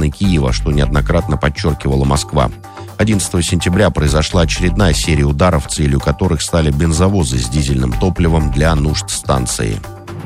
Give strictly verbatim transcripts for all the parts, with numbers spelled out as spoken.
стороны Киева, что неоднократно подчеркивала Москва. одиннадцатого сентября произошла очередная серия ударов, целью которых стали бензовозы с дизельным топливом для нужд станции.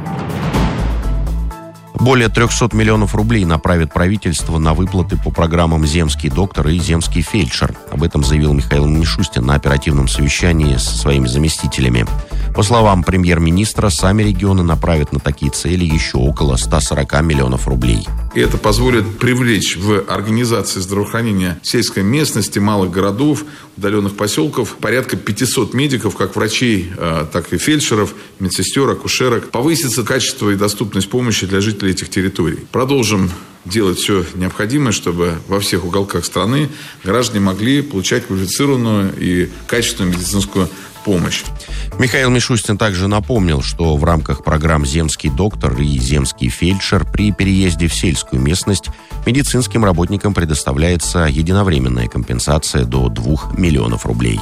Более трехсот миллионов рублей направит правительство на выплаты по программам «Земский доктор» и «Земский фельдшер». Об этом заявил Михаил Мишустин на оперативном совещании со своими заместителями. По словам премьер-министра, сами регионы направят на такие цели еще около ста сорока миллионов рублей. И это позволит привлечь в организации здравоохранения сельской местности, малых городов, удаленных поселков порядка пятисот медиков, как врачей, так и фельдшеров, медсестер, акушерок. Повысится качество и доступность помощи для жителей этих территорий. Продолжим делать все необходимое, чтобы во всех уголках страны граждане могли получать квалифицированную и качественную медицинскую помощь. Михаил Мишустин также напомнил, что в рамках программ «Земский доктор» и «Земский фельдшер» при переезде в сельскую местность медицинским работникам предоставляется единовременная компенсация до двух миллионов рублей.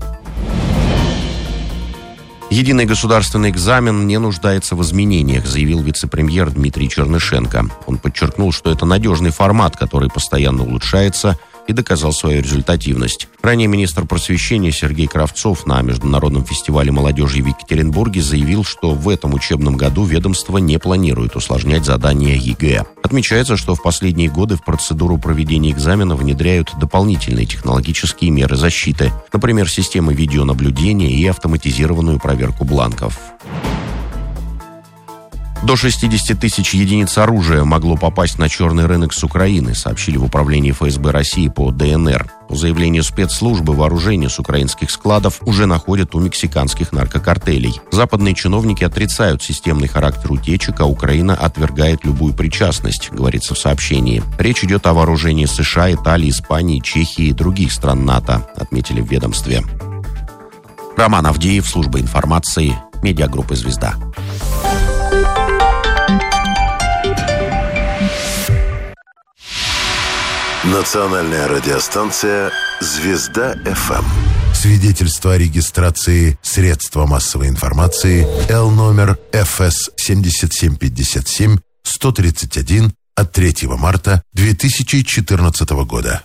Единый государственный экзамен не нуждается в изменениях, заявил вице-премьер Дмитрий Чернышенко. Он подчеркнул, что это надежный формат, который постоянно улучшается, и доказал свою результативность. Ранее министр просвещения Сергей Кравцов на Международном фестивале молодежи в Екатеринбурге заявил, что в этом учебном году ведомство не планирует усложнять задания ЕГЭ. Отмечается, что в последние годы в процедуру проведения экзамена внедряют дополнительные технологические меры защиты, например, системы видеонаблюдения и автоматизированную проверку бланков. До шестидесяти тысяч единиц оружия могло попасть на черный рынок с Украины, сообщили в управлении эф эс бэ России по дэ эн эр. По заявлению спецслужбы, вооружение с украинских складов уже находят у мексиканских наркокартелей. Западные чиновники отрицают системный характер утечек, а Украина отвергает любую причастность, говорится в сообщении. Речь идет о вооружении США, Италии, Испании, Чехии и других стран НАТО, отметили в ведомстве. Роман Авдеев, служба информации, медиагруппа «Звезда». Национальная радиостанция «Звезда эф эм». Свидетельство о регистрации средства массовой информации Л номер эф эс семь семь пять семь сто тридцать один от третьего марта две тысячи четырнадцатого года.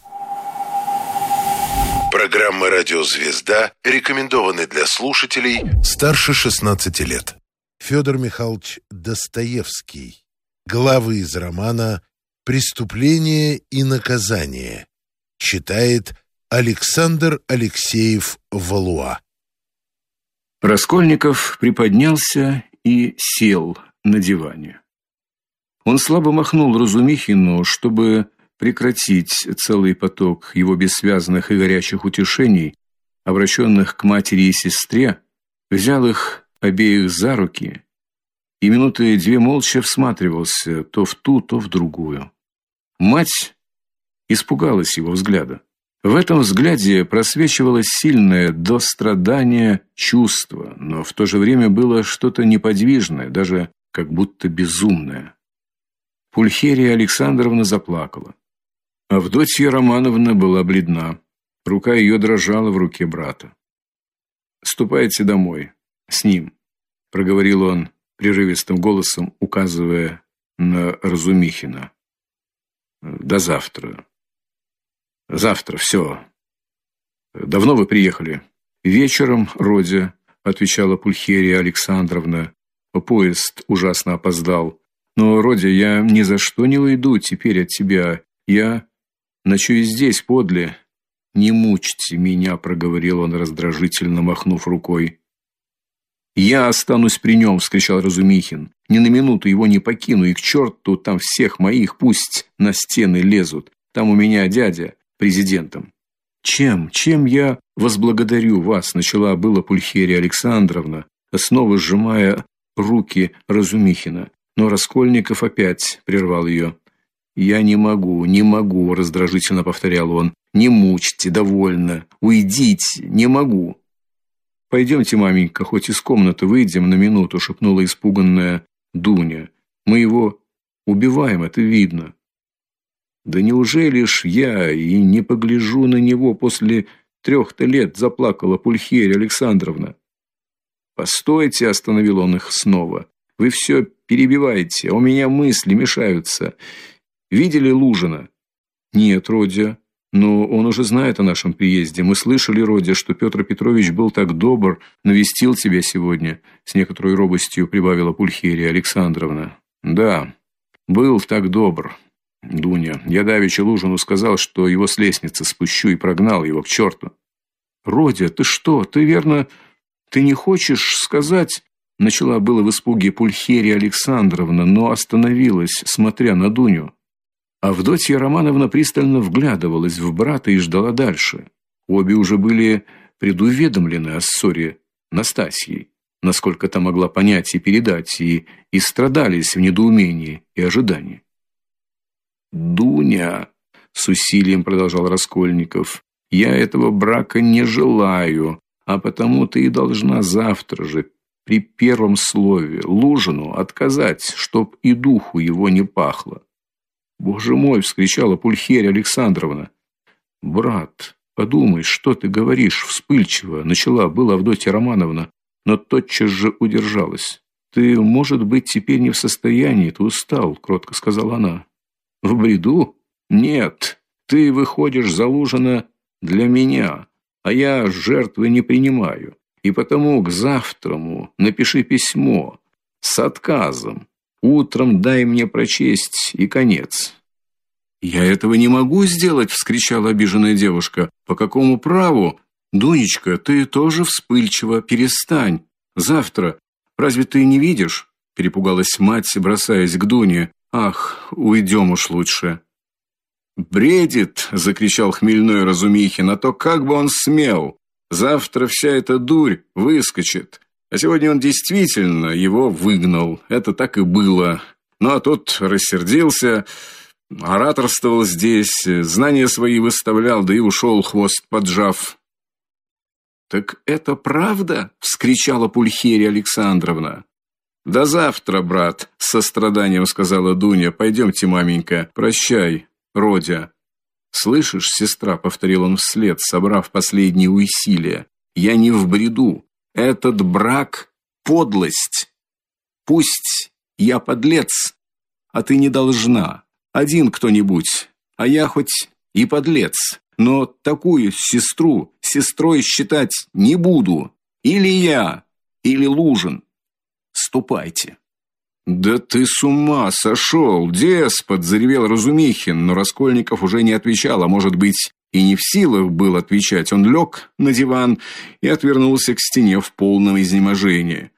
Программы «Радио Звезда» рекомендованы для слушателей старше шестнадцати лет. Федор Михайлович Достоевский. Главы из романа «Преступление и наказание». Читает Александр Алексеев Валуа. Раскольников приподнялся и сел на диване. Он слабо махнул Разумихину, чтобы прекратить целый поток его бессвязных и горячих утешений, обращенных к матери и сестре, взял их обеих за руки и минуты две молча всматривался то в ту, то в другую. Мать испугалась его взгляда. В этом взгляде просвечивалось сильное до страдания чувство, но в то же время было что-то неподвижное, даже как будто безумное. Пульхерия Александровна заплакала. Авдотья Романовна была бледна. Рука ее дрожала в руке брата. «Ступайте домой. С ним», — проговорил он прерывистым голосом, указывая на Разумихина. «До завтра. Завтра, все. Давно вы приехали?» «Вечером, Родя», — отвечала Пульхерия Александровна. «Поезд ужасно опоздал. Но, Родя, я ни за что не уйду теперь от тебя. Я ночую здесь, подле». «Не мучьте меня», — проговорил он, раздражительно махнув рукой. «Я останусь при нем», — вскричал Разумихин. «Ни на минуту его не покину, и к черту там всех моих, пусть на стены лезут. Там у меня дядя президентом». «Чем, чем я возблагодарю вас?» — начала было Пульхерия Александровна, снова сжимая руки Разумихина. Но Раскольников опять прервал ее. «Я не могу, не могу», — раздражительно повторял он. «Не мучьте, довольно. Уйдите, не могу». «Пойдемте, маменька, хоть из комнаты выйдем на минуту», — шепнула испуганная Дуня. «Мы его убиваем, это видно». «Да неужели ж я и не погляжу на него после трех-то лет?» — заплакала Пульхерия Александровна. «Постойте», — остановил он их снова. «Вы все перебиваете, а у меня мысли мешаются. Видели Лужина?» Нет, Родя, но он уже знает о нашем приезде. Мы слышали, Родя, что Петр Петрович был так добр, навестил тебя сегодня, с некоторой робостью прибавила Пульхерия Александровна. Да, был так добр, Дуня. Я давеча Лужину сказал, что его с лестницы спущу, и прогнал его к черту. Родя, ты что? Ты верно, ты не хочешь сказать? Начала было в испуге Пульхерия Александровна, но остановилась, смотря на Дуню. Авдотья Романовна пристально вглядывалась в брата и ждала дальше. Обе уже были предуведомлены о ссоре Настасьей, насколько та могла понять и передать, и, и страдались в недоумении и ожидании. «Дуня», — с усилием продолжал Раскольников, — «я этого брака не желаю, а потому ты и должна завтра же, при первом слове, Лужину отказать, чтоб и духу его не пахло». «Боже мой!» — вскричала Пульхерия Александровна. «Брат, подумай, что ты говоришь?» — вспыльчиво начала была Авдотья Романовна, но тотчас же удержалась. «Ты, может быть, теперь не в состоянии, ты устал», — кротко сказала она. «В бреду? Нет, ты выходишь за Лужина для меня, а я жертвы не принимаю, и потому к завтраму напиши письмо с отказом. Утром дай мне прочесть, и конец». «Я этого не могу сделать!» — вскричала обиженная девушка. «По какому праву?» «Дунечка, ты тоже вспыльчива, перестань. Завтра. Разве ты не видишь?» — перепугалась мать, бросаясь к Дуне. «Ах, уйдем уж лучше». «Бредит!» — закричал хмельной Разумихин. «А то как бы он смел! Завтра вся эта дурь выскочит. А сегодня он действительно его выгнал. Это так и было. Ну, а тот рассердился, ораторствовал здесь, знания свои выставлял, да и ушел, хвост поджав». «Так это правда?» — вскричала Пульхерия Александровна. «До завтра, брат», — с состраданием сказала Дуня. «Пойдемте, маменька. Прощай, Родя». «Слышишь, сестра?» — повторил он вслед, собрав последние усилия. «Я не в бреду. Этот брак — подлость. Пусть я подлец, а ты не должна. Один кто-нибудь, а я хоть и подлец, но такую сестру сестрой считать не буду. Или я, или Лужин. Ступайте». «Да ты с ума сошел, деспот!» — заревел Разумихин, но Раскольников уже не отвечал, а, может быть, и не в силах был отвечать. Он лег на диван и отвернулся к стене в полном изнеможении.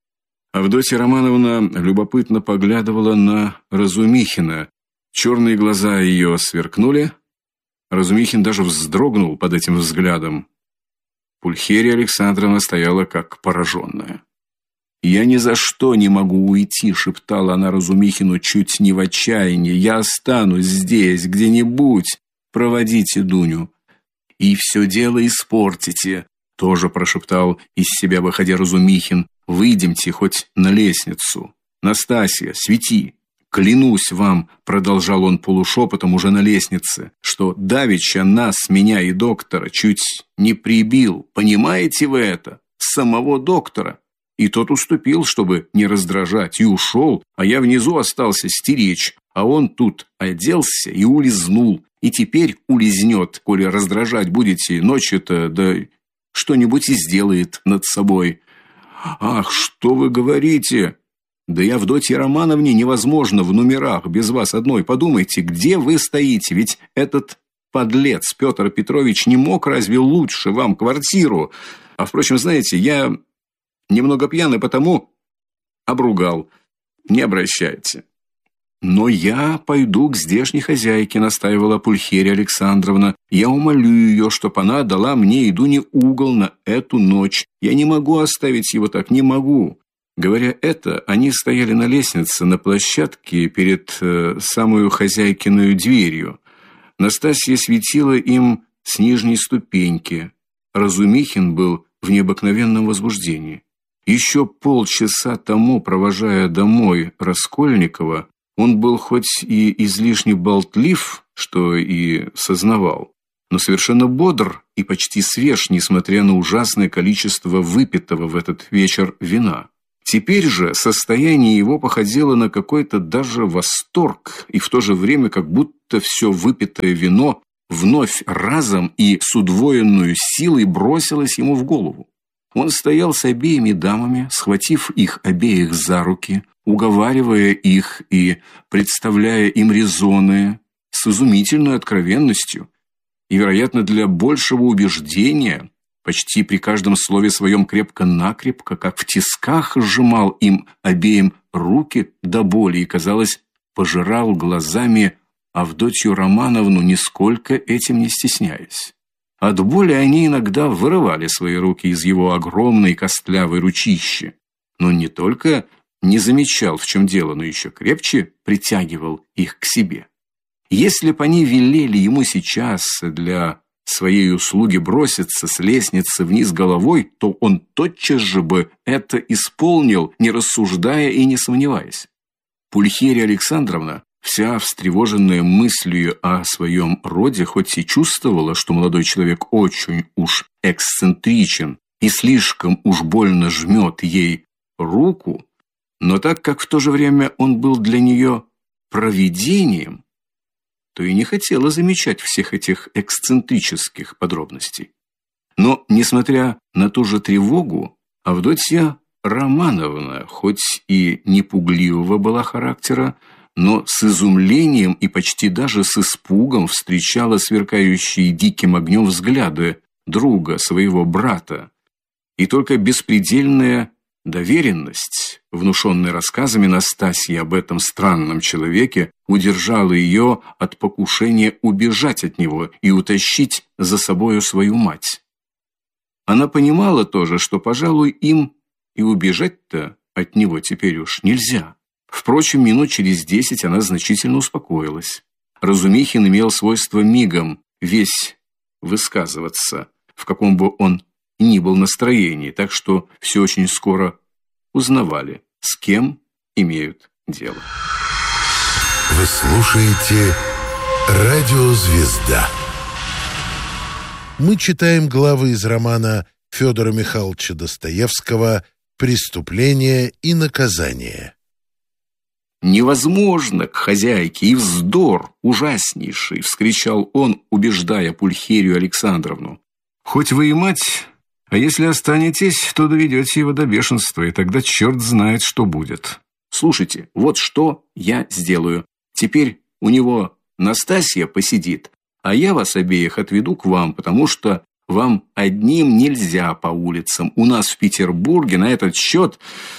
Авдотья Романовна любопытно поглядывала на Разумихина. Черные глаза ее сверкнули. Разумихин даже вздрогнул под этим взглядом. Пульхерия Александровна стояла как пораженная. «Я ни за что не могу уйти», — шептала она Разумихину чуть не в отчаянии. «Я останусь здесь, где-нибудь. Проводите Дуню». «И все дело испортите», — тоже прошептал из себя выходя Разумихин. «Выйдемте хоть на лестницу. Настасья, свети. Клянусь вам», — продолжал он полушепотом уже на лестнице, «что давеча нас, меня и доктора, чуть не прибил. Понимаете вы это? Самого доктора. И тот уступил, чтобы не раздражать, и ушел, а я внизу остался стеречь, а он тут оделся и улизнул, и теперь улизнет, коли раздражать будете ночью-то, да что-нибудь и сделает над собой». «Ах, что вы говорите? Да и Авдотье Романовне невозможно в номерах без вас одной. Подумайте, где вы стоите? Ведь этот подлец Петр Петрович не мог разве лучше вам квартиру? А, впрочем, знаете, я немного пьяный, потому обругал. Не обращайте». «Но я пойду к здешней хозяйке», — настаивала Пульхерия Александровна. «Я умолю ее, чтоб она дала мне и Дуне угол на эту ночь. Я не могу оставить его так, не могу». Говоря это, они стояли на лестнице, на площадке перед э, самую хозяйкиную дверью. Настасья светила им с нижней ступеньки. Разумихин был в необыкновенном возбуждении. Еще полчаса тому, провожая домой Раскольникова, он был хоть и излишне болтлив, что и сознавал, но совершенно бодр и почти свеж, несмотря на ужасное количество выпитого в этот вечер вина. Теперь же состояние его походило на какой-то даже восторг, и в то же время как будто все выпитое вино вновь разом и с удвоенной силой бросилось ему в голову. Он стоял с обеими дамами, схватив их обеих за руки, уговаривая их и представляя им резоны с изумительной откровенностью и, вероятно, для большего убеждения, почти при каждом слове своем крепко-накрепко, как в тисках, сжимал им обеим руки до боли и, казалось, пожирал глазами Авдотью Романовну, нисколько этим не стесняясь. От боли они иногда вырывали свои руки из его огромной костлявой ручищи, но не только не замечал, в чем дело, но еще крепче притягивал их к себе. Если бы они велели ему сейчас для своей услуги броситься с лестницы вниз головой, то он тотчас же бы это исполнил, не рассуждая и не сомневаясь. Пульхерия Александровна, вся встревоженная мыслью о своем роде, хоть и чувствовала, что молодой человек очень уж эксцентричен и слишком уж больно жмет ей руку, но так как в то же время он был для нее провидением, то и не хотела замечать всех этих эксцентрических подробностей. Но, несмотря на ту же тревогу, Авдотья Романовна, хоть и не пугливого была характера, но с изумлением и почти даже с испугом встречала сверкающие диким огнем взгляды друга, своего брата. И только беспредельная доверенность, внушенная рассказами Настасьи об этом странном человеке, удержала ее от покушения убежать от него и утащить за собою свою мать. Она понимала тоже, что, пожалуй, им и убежать-то от него теперь уж нельзя. Впрочем, минут через десять она значительно успокоилась. Разумихин имел свойство мигом весь высказываться, в каком бы он ни был настроении, так что все очень скоро узнавали, с кем имеют дело. Вы слушаете «Радио Звезда». Мы читаем главы из романа Федора Михайловича Достоевского «Преступление и наказание». «Невозможно к хозяйке, и вздор ужаснейший!» — вскричал он, убеждая Пульхерию Александровну. «Хоть вы и мать, а если останетесь, то доведете его до бешенства, и тогда черт знает, что будет. Слушайте, вот что я сделаю. Теперь у него Настасья посидит, а я вас обеих отведу к вам, потому что вам одним нельзя по улицам. У нас в Петербурге на этот счет,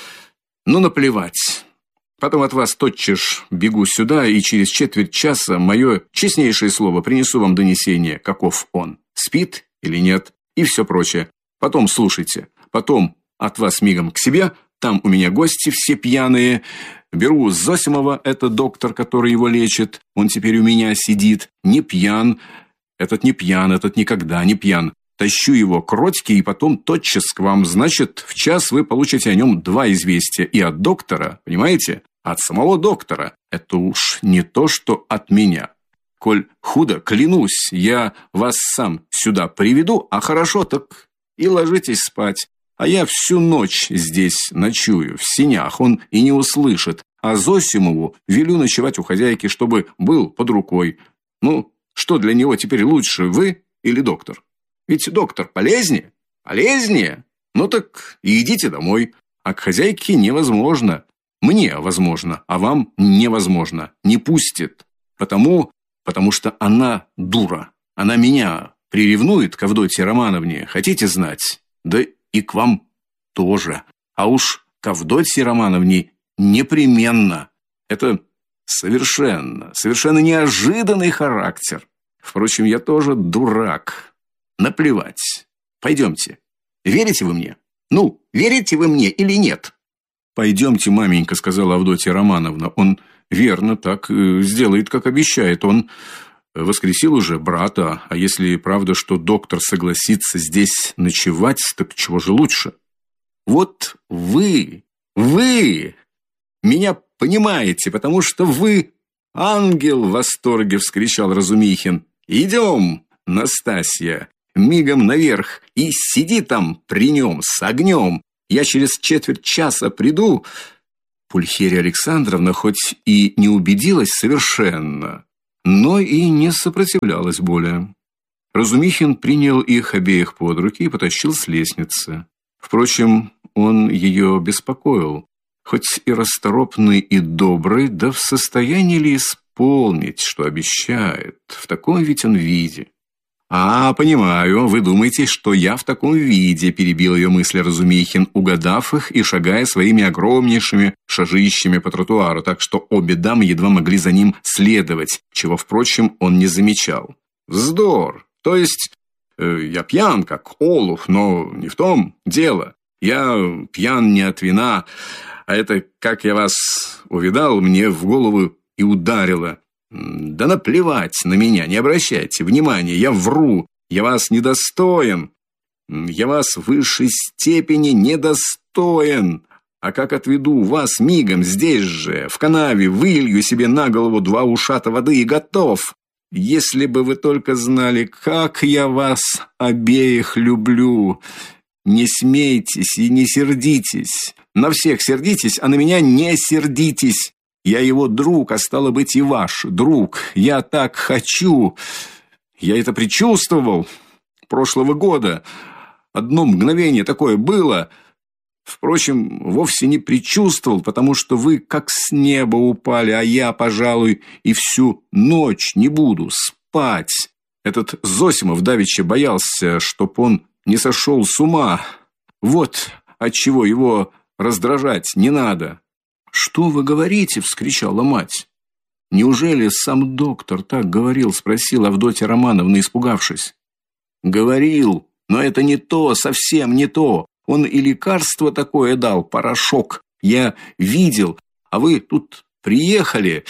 ну, наплевать. Потом от вас тотчас бегу сюда, и через четверть часа мое честнейшее слово принесу вам донесение, каков он, спит или нет, и все прочее. Потом слушайте, потом от вас мигом к себе, там у меня гости все пьяные. Беру Зосимова, это доктор, который его лечит, он теперь у меня сидит, не пьян, этот не пьян, этот никогда не пьян. Тащу его к Родьке и потом тотчас к вам. Значит, в час вы получите о нем два известия. И от доктора, понимаете? От самого доктора. Это уж не то, что от меня. Коль худо, клянусь, я вас сам сюда приведу, а хорошо, так и ложитесь спать. А я всю ночь здесь ночую, в сенях, он и не услышит. А Зосимову велю ночевать у хозяйки, чтобы был под рукой. Ну, что для него теперь лучше, вы или доктор? Ведь доктор полезнее? Полезнее? Ну так и идите домой. А к хозяйке невозможно. Мне возможно, а вам невозможно. Не пустит. Потому, потому что она дура. Она меня приревнует к Авдотье Романовне. Хотите знать? Да и к вам тоже. А уж к Авдотье Романовне непременно. Это совершенно, совершенно неожиданный характер. Впрочем, я тоже дурак. Наплевать. Пойдемте. Верите вы мне? Ну, верите вы мне или нет? Пойдемте, маменька, сказала Авдотья Романовна. Он верно так сделает, как обещает. Он воскресил уже брата. А если правда, что доктор согласится здесь ночевать, так чего же лучше? Вот вы, вы меня понимаете, потому что вы ангел в восторге, вскричал Разумихин. Идем, Настасья, мигом наверх и сиди там при нем с огнем. Я через четверть часа приду». Пульхерия Александровна хоть и не убедилась совершенно, но и не сопротивлялась более. Разумихин принял их обеих под руки и потащил с лестницы. Впрочем, он ее беспокоил. Хоть и расторопный, и добрый, да в состоянии ли исполнить, что обещает? В таком ведь он виде. «А, понимаю, вы думаете, что я в таком виде», – перебил ее мысли Разумихин, угадав их и шагая своими огромнейшими шажищами по тротуару, так что обе дамы едва могли за ним следовать, чего, впрочем, он не замечал. «Вздор! То есть, э, я пьян, как олух, но не в том дело. Я пьян не от вина, а это, как я вас увидал, мне в голову и ударило. Да наплевать на меня, не обращайте внимания, я вру, я вас недостоин, я вас в высшей степени недостоин. А как отведу вас мигом здесь же, в канаве, вылью себе на голову два ушата воды и готов. Если бы вы только знали, как я вас обеих люблю. Не смейтесь и не сердитесь. На всех сердитесь, а на меня не сердитесь. Я его друг, а стало быть и ваш друг. Я так хочу. Я это предчувствовал прошлого года. Одно мгновение такое было. Впрочем, вовсе не предчувствовал, потому что вы как с неба упали, а я, пожалуй, и всю ночь не буду спать. Этот Зосимов давеча боялся, чтоб он не сошел с ума. Вот отчего его раздражать не надо. «Что вы говорите?» – вскричала мать. «Неужели сам доктор так говорил?» – спросила Авдотья Романовна, испугавшись. «Говорил, но это не то, совсем не то. Он и лекарство такое дал, порошок. Я видел, а вы тут приехали.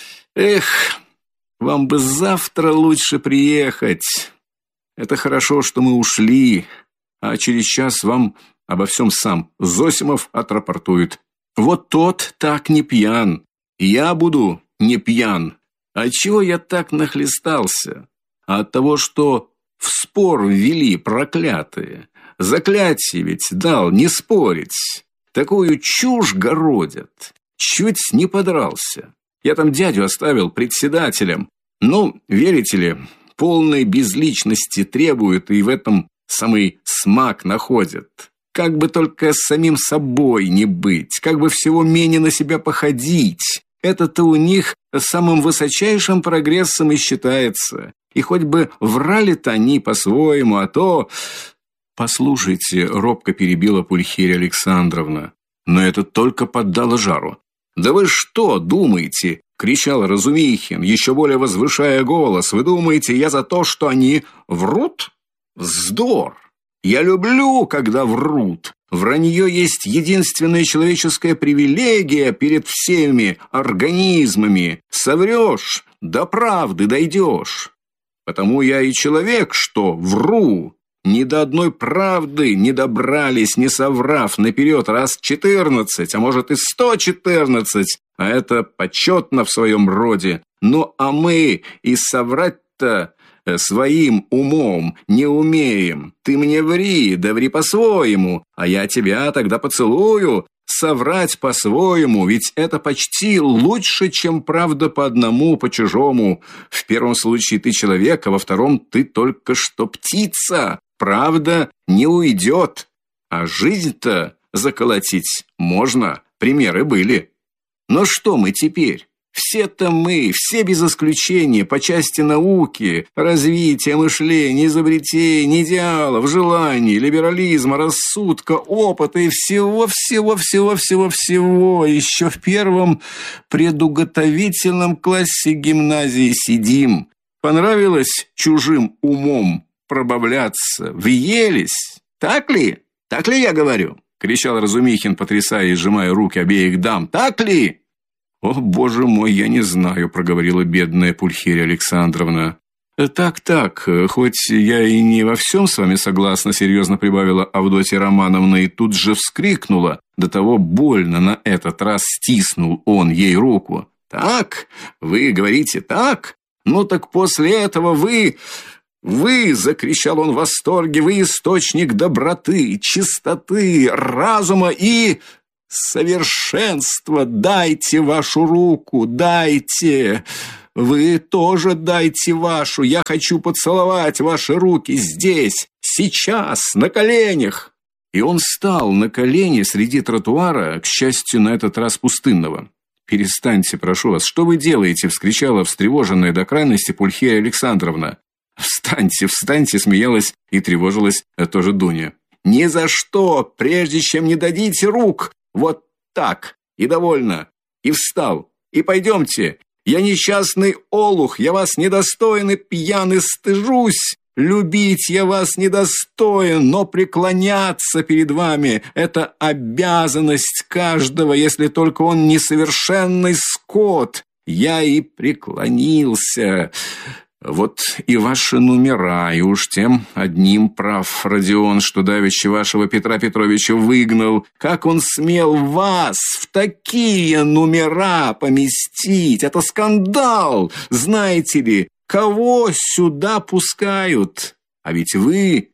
Эх, вам бы завтра лучше приехать. Это хорошо, что мы ушли, а через час вам обо всем сам Зосимов отрапортует. Вот тот так не пьян, и я буду не пьян. Отчего я так нахлестался? А от того, что в спор ввели проклятые. Заклятие ведь дал не спорить. Такую чушь городят. Чуть не подрался. Я там дядю оставил председателем. Ну, верите ли, полной безличности требуют, и в этом самый смак находят. Как бы только самим собой не быть, как бы всего менее на себя походить. Это-то у них самым высочайшим прогрессом и считается. И хоть бы врали-то они по-своему, а то... «Послушайте», — робко перебила Пульхерия Александровна, но это только поддало жару. «Да вы что думаете?» — кричал Разумихин, еще более возвышая голос. «Вы думаете, я за то, что они врут? Вздор! Я люблю, когда врут. Вранье есть единственная человеческая привилегия перед всеми организмами. Соврешь, до правды дойдешь. Потому я и человек, что вру. Ни до одной правды не добрались, не соврав наперед раз четырнадцать, а может и сто четырнадцать, а это почетно в своем роде. Ну а мы и соврать-то своим умом не умеем. Ты мне ври, да ври по-своему, а я тебя тогда поцелую. Соврать по-своему, ведь это почти лучше, чем правда по одному, по чужому. В первом случае ты человек, а во втором ты только что птица. Правда не уйдет, а жизнь-то заколотить можно, примеры были. Но что мы теперь? Все-то мы, все без исключения, по части науки, развития мышления, изобретений, идеалов, желаний, либерализма, рассудка, опыта и всего-всего-всего-всего-всего еще в первом предуготовительном классе гимназии сидим. Понравилось чужим умом пробавляться, въелись. Так ли? Так ли я говорю? Кричал Разумихин, потрясая и сжимая руки обеих дам. Так ли? «О, боже мой, я не знаю», — проговорила бедная Пульхерия Александровна. «Так, так, хоть я и не во всем с вами согласна», — серьезно прибавила Авдотья Романовна и тут же вскрикнула. До того больно на этот раз стиснул он ей руку. «Так? Вы говорите так? Ну так после этого вы... Вы, — закричал он в восторге, — вы источник доброты, чистоты, разума и совершенства. Дайте вашу руку, дайте. Вы тоже дайте вашу. Я хочу поцеловать ваши руки здесь, сейчас, на коленях. И он встал на колени среди тротуара, к счастью, на этот раз пустынного. «Перестаньте, прошу вас, что вы делаете?» — вскричала встревоженная до крайности Пульхерия Александровна. «Встаньте, встаньте!» — смеялась и тревожилась тоже Дуня. «Ни за что, прежде чем не дадите рук! Вот так! И довольно! И встал! И пойдемте! Я несчастный олух, я вас недостоин и пьяный стыжусь! Любить я вас недостоин, но преклоняться перед вами — это обязанность каждого, если только он несовершенный скот. Я и преклонился. Вот и ваши номера, и уж тем одним прав Родион, что давеча вашего Петра Петровича выгнал. Как он смел вас в такие номера поместить? Это скандал, знаете ли. Кого сюда пускают? А ведь вы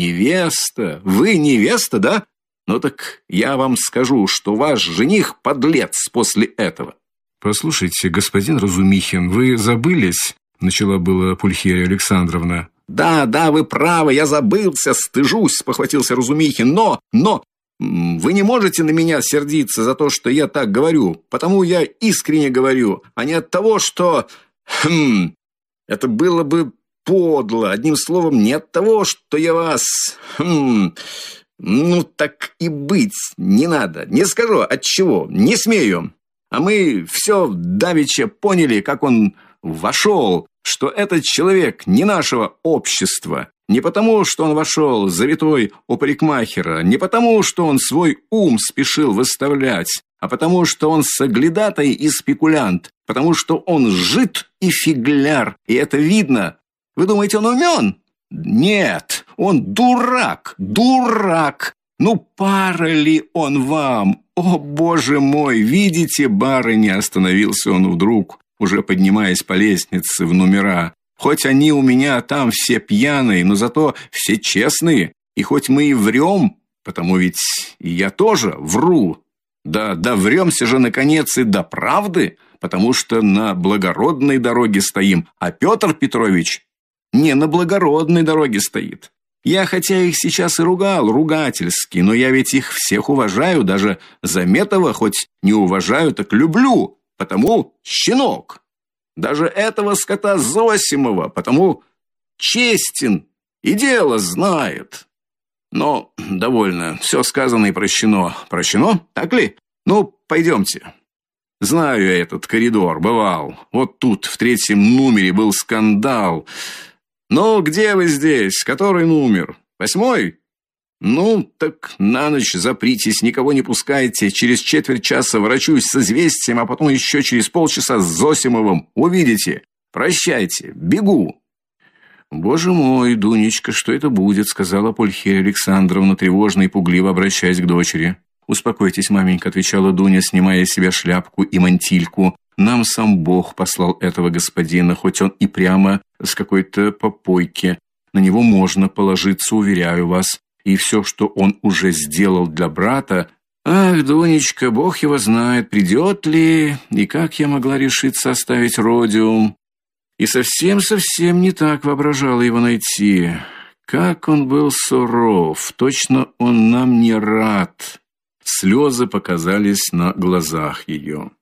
невеста, вы невеста, да? Ну так я вам скажу, что ваш жених подлец после этого». «Послушайте, господин Разумихин, вы забылись?» — начала была Пульхерия Александровна. «Да, да, вы правы, я забылся, стыжусь», — похватился Разумихин. «Но, но, вы не можете на меня сердиться за то, что я так говорю, потому я искренне говорю, а не от того, что... Хм... Это было бы подло. Одним словом, не от того, что я вас... Хм, ну, так и быть не надо. Не скажу, от чего. Не смею. А мы все давеча поняли, как он вошел, что этот человек не нашего общества. Не потому, что он вошел завитой у парикмахера, не потому, что он свой ум спешил выставлять, а потому, что он соглядатай и спекулянт, потому что он жид и фигляр, и это видно. Вы думаете, он умен? Нет, он дурак, дурак. Ну, пара ли он вам? О, боже мой, видите, барыня, остановился он вдруг, уже поднимаясь по лестнице в номера. Хоть они у меня там все пьяные, но зато все честные, и хоть мы и врем, потому ведь и я тоже вру. Да, да времся же, наконец, и до правды, потому что на благородной дороге стоим, а Петр Петрович не на благородной дороге стоит. Я хотя их сейчас и ругал, ругательски, но я ведь их всех уважаю, даже Заметова хоть не уважаю, так люблю, потому щенок. Даже этого скота Зосимова, потому честен и дело знает. Но довольно, все сказано и прощено. Прощено, так ли? Ну, пойдемте. Знаю я этот коридор, бывал. Вот тут, в третьем номере, был скандал. Ну, где вы здесь? Который номер? Восьмой? Ну, так на ночь запритесь, никого не пускайте. Через четверть часа ворочусь с известием, а потом еще через полчаса с Зосимовым. Увидите. Прощайте, бегу. «Боже мой, Дунечка, что это будет?» — сказала Пульхерия Александровна, тревожно и пугливо обращаясь к дочери. «Успокойтесь, маменька», — отвечала Дуня, снимая с себя шляпку и мантильку. «Нам сам Бог послал этого господина, хоть он и прямо с какой-то попойки. На него можно положиться, уверяю вас. И все, что он уже сделал для брата... Ах, Дунечка, Бог его знает, придет ли, и как я могла решиться оставить Родиум. И совсем-совсем не так воображала его найти. Как он был суров, точно он нам не рад». Слезы показались на глазах ее.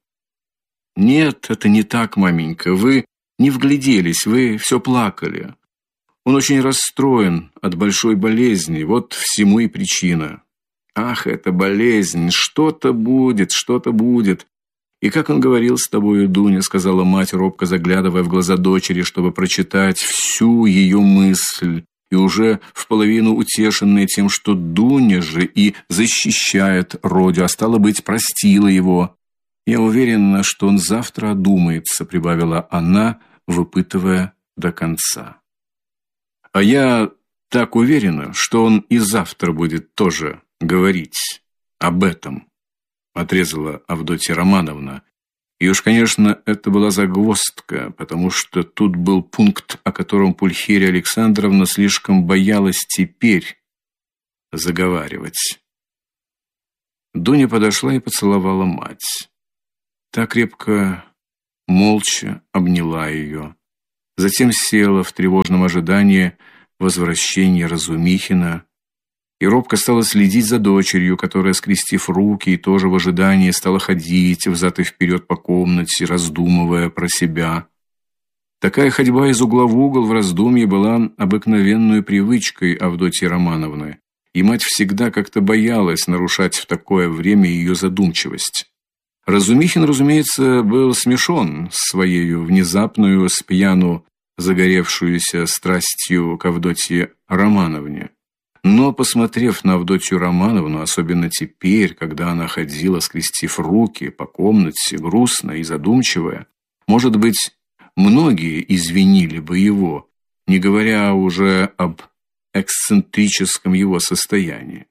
«Нет, это не так, маменька, вы не вгляделись, вы все плакали. Он очень расстроен от большой болезни, вот всему и причина». «Ах, эта болезнь, что-то будет, что-то будет. И как он говорил с тобою, Дуня», — сказала мать, робко заглядывая в глаза дочери, чтобы прочитать всю ее мысль, и уже в половину утешенная тем, что Дуня же и защищает Родю, а стало быть, простила его. «Я уверена, что он завтра одумается», — прибавила она, выпытывая до конца. «А я так уверена, что он и завтра будет тоже говорить об этом», — отрезала Авдотья Романовна И уж, конечно, это была загвоздка, потому что тут был пункт, о котором Пульхерия Александровна слишком боялась теперь заговаривать. Дуня подошла и поцеловала мать. Та крепко, молча обняла ее. Затем села в тревожном ожидании возвращения Разумихина и робко стала следить за дочерью, которая, скрестив руки и тоже в ожидании, стала ходить взад и вперед по комнате, раздумывая про себя. Такая ходьба из угла в угол в раздумье была обыкновенной привычкой Авдотьи Романовны, и мать всегда как-то боялась нарушать в такое время ее задумчивость. Разумихин, разумеется, был смешон своей внезапную, спьяну загоревшуюся страстью к Авдотье Романовне. Но, посмотрев на Авдотью Романовну, особенно теперь, когда она ходила, скрестив руки по комнате, грустная и задумчивая, может быть, многие извинили бы его, не говоря уже об эксцентрическом его состоянии.